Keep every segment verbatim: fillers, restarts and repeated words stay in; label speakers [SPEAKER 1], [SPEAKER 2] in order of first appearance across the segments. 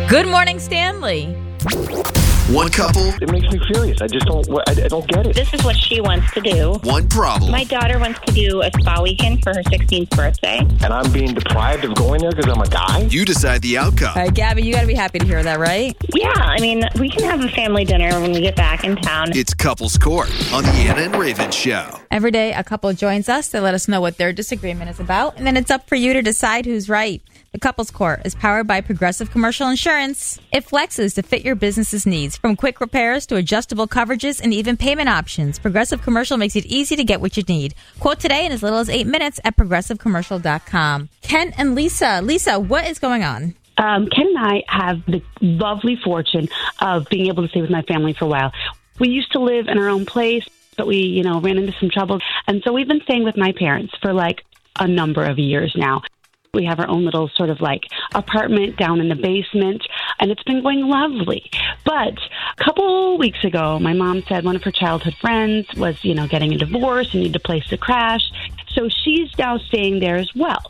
[SPEAKER 1] Good morning, Stanley.
[SPEAKER 2] One couple.
[SPEAKER 3] It makes me furious. I just don't, I, I don't get it.
[SPEAKER 4] This is what she wants to do.
[SPEAKER 2] One problem.
[SPEAKER 4] My daughter wants to do a spa weekend for her sixteenth birthday.
[SPEAKER 3] And I'm being deprived of going there because I'm a guy?
[SPEAKER 2] You decide the outcome.
[SPEAKER 1] All right, Gabby, you got to be happy to hear that, right?
[SPEAKER 4] Yeah, I mean, we can have a family dinner when we get back in town.
[SPEAKER 2] It's Couples Court on the Anna and Raven Show.
[SPEAKER 1] Every day, a couple joins us to let us know what their disagreement is about, and then it's up for you to decide who's right. The Couples Court is powered by Progressive Commercial Insurance. It flexes to fit your business's needs, from quick repairs to adjustable coverages and even payment options. Progressive Commercial makes it easy to get what you need. Quote today in as little as eight minutes at progressive commercial dot com. Ken and Lisa. Lisa, what is going on?
[SPEAKER 5] Um, Ken and I have the lovely fortune of being able to stay with my family for a while. We used to live in our own place, but we, you know, ran into some trouble. And so we've been staying with my parents for like a number of years now. We have our own little sort of like apartment down in the basement, and it's been going lovely. But a couple weeks ago, my mom said one of her childhood friends was, you know, getting a divorce and needed a place to crash. So she's now staying there as well.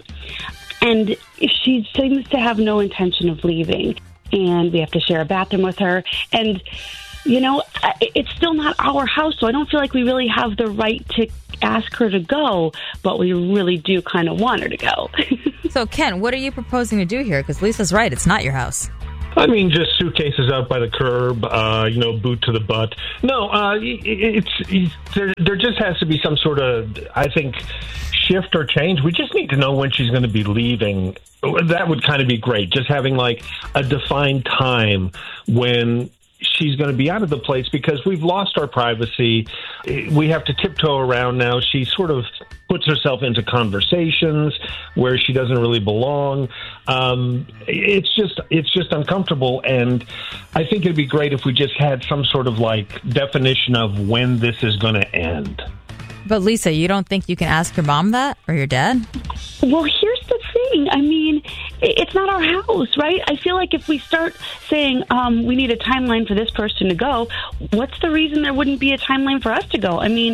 [SPEAKER 5] And she seems to have no intention of leaving. And we have to share a bathroom with her. And, you know, it's still not our house, so I don't feel like we really have the right to ask her to go, but we really do kind of want her to go.
[SPEAKER 1] So, Ken, what are you proposing to do here? Because Lisa's right, it's not your house.
[SPEAKER 6] I mean, just suitcases out by the curb, uh, you know, boot to the butt. No, uh, it's, it's there, there just has to be some sort of, I think, shift or change. We just need to know when she's going to be leaving. That would kind of be great. Just having like a defined time when she's going to be out of the place, because we've lost our privacy. We have to tiptoe around now. She sort of puts herself into conversations where she doesn't really belong. Um, it's just it's just uncomfortable, and I think it'd be great if we just had some sort of like definition of when this is going to end.
[SPEAKER 1] But Lisa, you don't think you can ask your mom that, or your dad?
[SPEAKER 5] Well, here's the thing. I mean, it's not our house, right? I feel like if we start saying um, we need a timeline for this person to go, what's the reason there wouldn't be a timeline for us to go? I mean,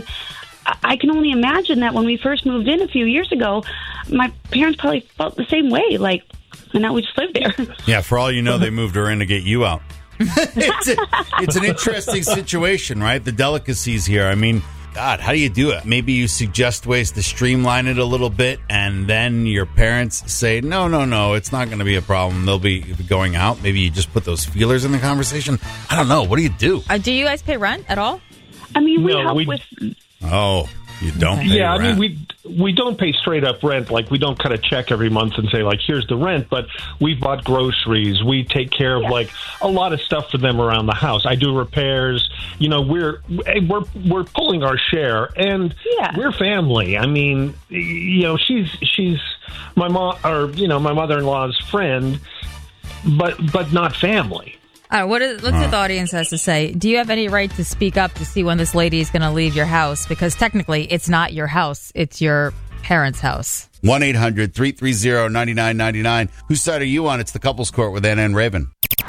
[SPEAKER 5] I can only imagine that when we first moved in a few years ago, my parents probably felt the same way, like, and now we just live there.
[SPEAKER 7] Yeah, for all you know, they moved her in to get you out. it's, a, it's an interesting situation, right? The delicacies here. I mean, God, how do you do it? Maybe you suggest ways to streamline it a little bit, and then your parents say, no, no, no, it's not going to be a problem. They'll be going out. Maybe you just put those feelers in the conversation. I don't know. What do you do?
[SPEAKER 1] Uh, do you guys pay rent at all?
[SPEAKER 5] I mean, we
[SPEAKER 6] No,
[SPEAKER 5] help
[SPEAKER 6] we-
[SPEAKER 5] with...
[SPEAKER 7] Oh, you don't pay
[SPEAKER 6] Yeah, I
[SPEAKER 7] rent.
[SPEAKER 6] mean, we we don't pay straight up rent. Like, we don't cut a check every month and say, like, here's the rent. But we bought groceries. We take care of,
[SPEAKER 5] Yeah.
[SPEAKER 6] like, a lot of stuff for them around the house. I do repairs. You know, we're we're we're pulling our share, and
[SPEAKER 5] Yeah.
[SPEAKER 6] we're family. I mean, you know, she's she's my mom, or you know, my mother-in-law's friend, but but not family.
[SPEAKER 1] All right, what is, what's what the audience has to say? Do you have any right to speak up to see when this lady is going to leave your house? Because technically, it's not your house. It's your parents' house.
[SPEAKER 7] one eight hundred three three zero nine nine nine nine. Whose side are you on? It's the Couples Court with Anna and Raven.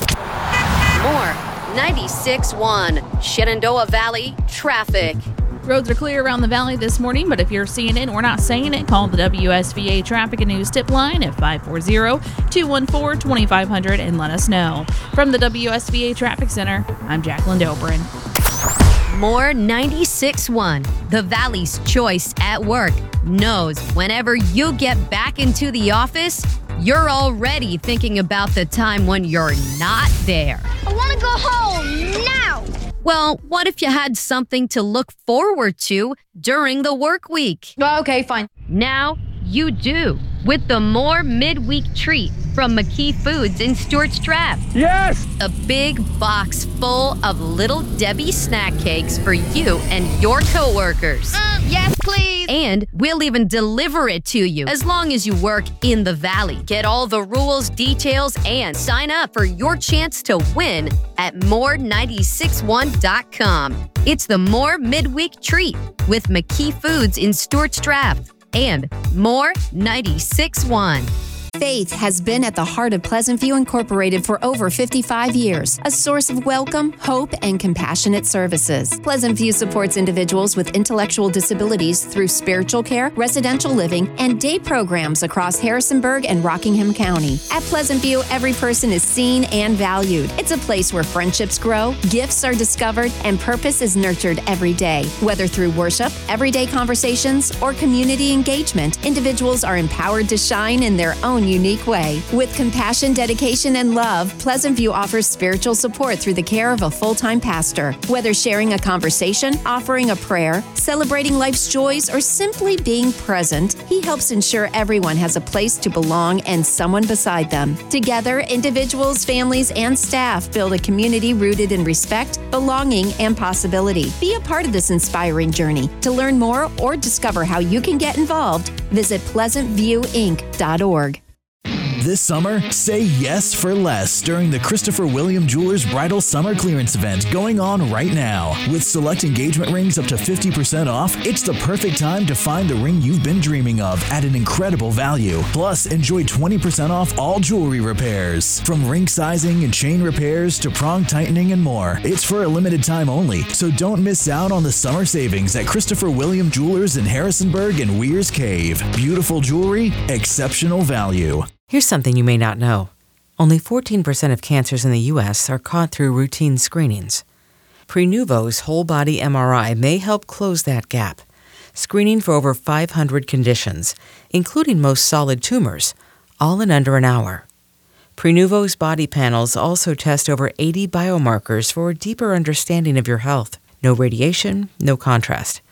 [SPEAKER 8] More ninety-six point one Shenandoah Valley traffic.
[SPEAKER 9] Roads are clear around the valley this morning, but if you're seeing it or not saying it, call the W S V A Traffic and News Tip Line at five four zero, two one four, two five zero zero and let us know. From the W S V A Traffic Center, I'm Jacqueline Dobrin.
[SPEAKER 8] More ninety-six point one. The Valley's choice at work knows whenever you get back into the office, you're already thinking about the time when you're not there.
[SPEAKER 10] I want to go home now.
[SPEAKER 8] Well, what if you had something to look forward to during the work week?
[SPEAKER 10] Okay, fine.
[SPEAKER 8] Now you do, with the More Midweek Treat from McKee Foods in Stewart's Draft.
[SPEAKER 6] Yes!
[SPEAKER 8] A big box full of Little Debbie snack cakes for you and your coworkers.
[SPEAKER 10] Uh, yes, please.
[SPEAKER 8] And we'll even deliver it to you as long as you work in the Valley. Get all the rules, details, and sign up for your chance to win at more nine six one dot com. It's the More Midweek Treat with McKee Foods in Stewart's Draft and More ninety-six point one.
[SPEAKER 11] Faith has been at the heart of Pleasant View Incorporated for over fifty-five years, a source of welcome, hope, and compassionate services. Pleasant View supports individuals with intellectual disabilities through spiritual care, residential living, and day programs across Harrisonburg and Rockingham County. At Pleasant View, every person is seen and valued. It's a place where friendships grow, gifts are discovered, and purpose is nurtured every day. Whether through worship, everyday conversations, or community engagement, individuals are empowered to shine in their own unique way. With compassion, dedication, and love, Pleasant View offers spiritual support through the care of a full-time pastor. Whether sharing a conversation, offering a prayer, celebrating life's joys, or simply being present, he helps ensure everyone has a place to belong and someone beside them. Together, individuals, families, and staff build a community rooted in respect, belonging, and possibility. Be a part of this inspiring journey. To learn more or discover how you can get involved, visit pleasant view inc dot org.
[SPEAKER 12] This summer, say yes for less during the Christopher William Jewelers Bridal Summer Clearance Event going on right now. With select engagement rings up to fifty percent off, it's the perfect time to find the ring you've been dreaming of at an incredible value. Plus, enjoy twenty percent off all jewelry repairs. From ring sizing and chain repairs to prong tightening and more. It's for a limited time only, so don't miss out on the summer savings at Christopher William Jewelers in Harrisonburg and Weir's Cave. Beautiful jewelry, exceptional value.
[SPEAKER 13] Here's something you may not know. Only fourteen percent of cancers in the U S are caught through routine screenings. Prenuvo's whole-body M R I may help close that gap, screening for over five hundred conditions, including most solid tumors, all in under an hour. Prenuvo's body panels also test over eighty biomarkers for a deeper understanding of your health. No radiation, no contrast.